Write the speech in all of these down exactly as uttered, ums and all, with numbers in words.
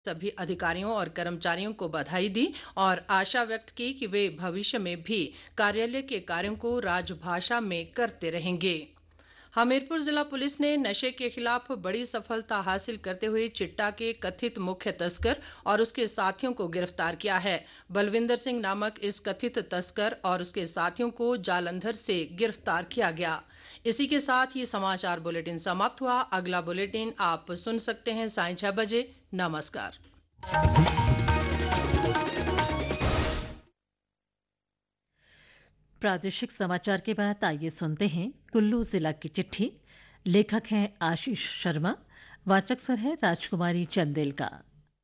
सभी अधिकारियों और कर्मचारियों को बधाई दी और आशा व्यक्त की कि वे भविष्य में भी कार्यालय के कार्यों को राजभाषा में करते रहेंगे। हमीरपुर जिला पुलिस ने नशे के खिलाफ बड़ी सफलता हासिल करते हुए चिट्टा के कथित मुख्य तस्कर और उसके साथियों को गिरफ्तार किया है। बलविंदर सिंह नामक इस कथित तस्कर और उसके साथियों को जालंधर से गिरफ्तार किया गया। इसी के साथ ये समाचार बुलेटिन समाप्त हुआ। अगला बुलेटिन आप सुन सकते हैं साढ़े छह बजे। नमस्कार। प्रादेशिक समाचार के बाद आइए सुनते हैं कुल्लू जिला की चिट्ठी। लेखक हैं आशीष शर्मा, वाचक स्वर है राजकुमारी चंदेल का।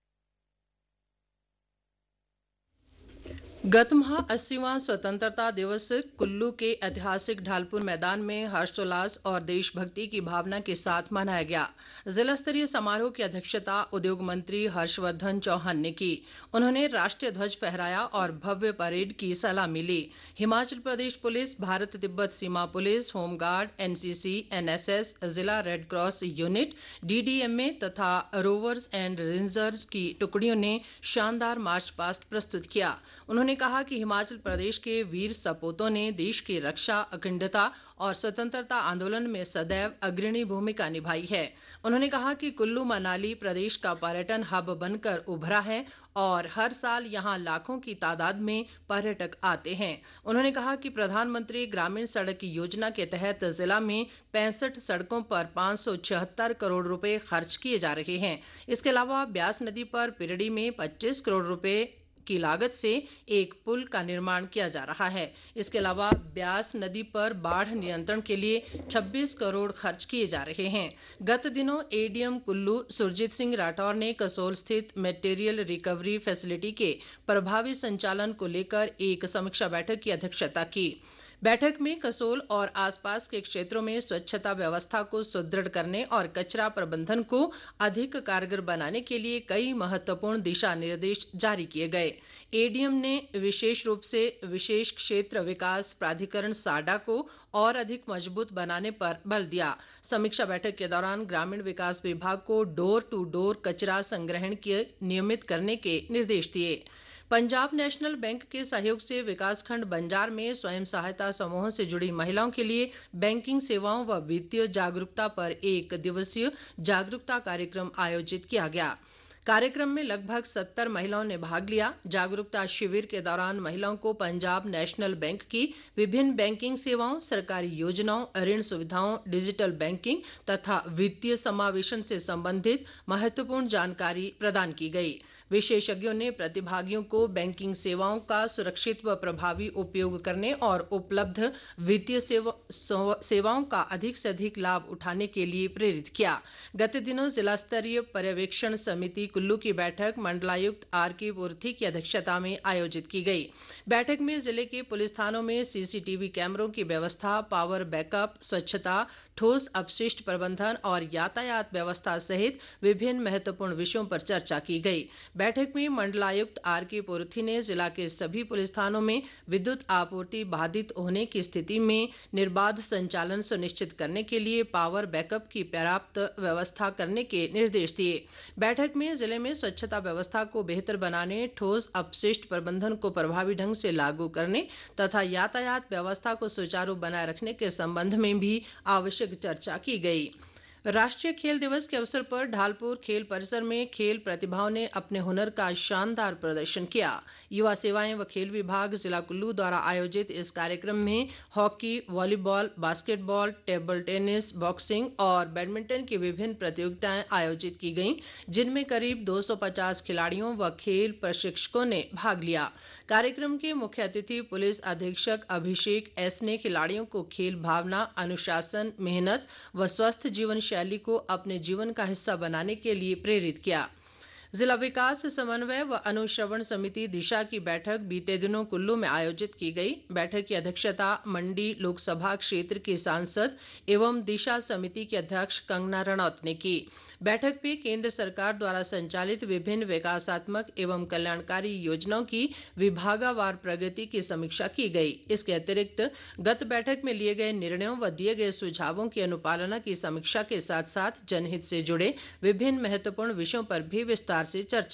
गत माह अस्सीवां स्वतंत्रता दिवस कुल्लू के ऐतिहासिक ढालपुर मैदान में हर्षोल्लास और देशभक्ति की भावना के साथ मनाया गया। जिला स्तरीय समारोह की अध्यक्षता उद्योग मंत्री हर्षवर्धन चौहान ने की। उन्होंने राष्ट्रीय ध्वज फहराया और भव्य परेड की सलामी ली। हिमाचल प्रदेश पुलिस, भारत तिब्बत सीमा पुलिस, होमगार्ड, एनसीसी, एनएसएस, जिला रेड क्रॉस यूनिट, डीडीएमए तथा रोवर्स एंड रेंजर्स की टुकड़ियों ने शानदार मार्च पास्ट प्रस्तुत किया। उन्होंने कहा कि हिमाचल प्रदेश के वीर सपूतों ने देश की रक्षा, अखंडता और स्वतंत्रता आंदोलन में सदैव अग्रणी भूमिका निभाई है। उन्होंने कहा कि कुल्लू मनाली प्रदेश का पर्यटन हब बनकर उभरा है और हर साल यहां लाखों की तादाद में पर्यटक आते हैं। उन्होंने कहा कि प्रधानमंत्री ग्रामीण सड़क योजना के तहत जिला में पैंसठ सड़कों पर पाँच सौ छिहत्तर करोड़ रुपए खर्च किए जा रहे हैं। इसके अलावा ब्यास नदी पर पिरडी में पच्चीस करोड़ रुपए की लागत से एक पुल का निर्माण किया जा रहा है। इसके अलावा ब्यास नदी पर बाढ़ नियंत्रण के लिए छब्बीस करोड़ खर्च किए जा रहे हैं। गत दिनों एडीएम कुल्लू सुरजीत सिंह राठौर ने कसोल स्थित मटेरियल रिकवरी फैसिलिटी के प्रभावी संचालन को लेकर एक समीक्षा बैठक की अध्यक्षता की। बैठक में कसोल और आसपास के क्षेत्रों में स्वच्छता व्यवस्था को सुदृढ़ करने और कचरा प्रबंधन को अधिक कारगर बनाने के लिए कई महत्वपूर्ण दिशा निर्देश जारी किए गए। एडीएम ने विशेष रूप से विशेष क्षेत्र विकास प्राधिकरण साडा को और अधिक मजबूत बनाने पर बल दिया। समीक्षा बैठक के दौरान ग्रामीण विकास विभाग को डोर टू डोर कचरा संग्रहण के नियमित करने के निर्देश दिए। पंजाब नेशनल बैंक के सहयोग से विकासखंड बंजार में स्वयं सहायता समूहों से जुड़ी महिलाओं के लिए बैंकिंग सेवाओं व वित्तीय जागरूकता पर एक दिवसीय जागरूकता कार्यक्रम आयोजित किया गया। कार्यक्रम में लगभग सत्तर महिलाओं ने भाग लिया। जागरूकता शिविर के दौरान महिलाओं को पंजाब नेशनल बैंक की विभिन्न बैंकिंग सेवाओं, सरकारी योजनाओं, ऋण सुविधाओं, डिजिटल बैंकिंग तथा वित्तीय समावेशन से संबंधित महत्वपूर्ण जानकारी प्रदान की गई। विशेषज्ञों ने प्रतिभागियों को बैंकिंग सेवाओं का सुरक्षित व प्रभावी उपयोग करने और उपलब्ध वित्तीय सेवा, सेवाओं का अधिक से अधिक लाभ उठाने के लिए प्रेरित किया। गत दिनों जिला स्तरीय पर्यवेक्षण समिति कुल्लू की बैठक मंडलायुक्त आर के पूर्थी की अध्यक्षता में आयोजित की गई। बैठक में जिले के पुलिस थानों में सीसीटीवी कैमरों की व्यवस्था, पावर बैकअप, स्वच्छता, ठोस अपशिष्ट प्रबंधन और यातायात व्यवस्था सहित विभिन्न महत्वपूर्ण विषयों पर चर्चा की गई। बैठक में मंडलायुक्त आर के पूर्थी ने जिला के सभी पुलिस थानों में विद्युत आपूर्ति बाधित होने की स्थिति में निर्बाध संचालन सुनिश्चित करने के लिए पावर बैकअप की पर्याप्त व्यवस्था करने के निर्देश दिए। बैठक में जिले में स्वच्छता व्यवस्था को बेहतर बनाने, ठोस अपशिष्ट प्रबंधन को प्रभावी ढंग से लागू करने तथा यातायात व्यवस्था को सुचारू बनाए रखने के संबंध में भी आवश्यक चर्चा की गई। राष्ट्रीय खेल दिवस के अवसर पर ढालपुर खेल परिसर में खेल प्रतिभाओं ने अपने हुनर का शानदार प्रदर्शन किया। युवा सेवाएं व खेल विभाग जिला कुल्लू द्वारा आयोजित इस कार्यक्रम में hockey, volleyball, basketball, table tennis, boxing और बैडमिंटन की विभिन्न प्रतियोगिताएं आयोजित की गईं, जिनमें करीब दो सौ पचास खिलाड़ियों व खेल प्रशिक्षकों ने भाग लिया। कार्यक्रम के मुख्य अतिथि पुलिस अधीक्षक अभिषेक एस ने खिलाड़ियों को खेल भावना, अनुशासन, मेहनत व स्वस्थ जीवन शैली को अपने जीवन का हिस्सा बनाने के लिए प्रेरित किया। जिला विकास समन्वय व अनुश्रवण समिति दिशा की बैठक बीते दिनों कुल्लू में आयोजित की गई। बैठक की अध्यक्षता मंडी लोकसभा क्षेत्र की सांसद एवं दिशा समिति के अध्यक्ष कंगना रणौत ने की। बैठक में केंद्र सरकार द्वारा संचालित विभिन्न विकासात्मक एवं कल्याणकारी योजनाओं की विभागवार प्रगति की समीक्षा की गई। इसके अतिरिक्त गत बैठक में लिए गए निर्णयों व दिए गए सुझावों की अनुपालना की समीक्षा के साथ साथ जनहित से जुड़े विभिन्न महत्वपूर्ण विषयों पर भी विस्तार से चर्चा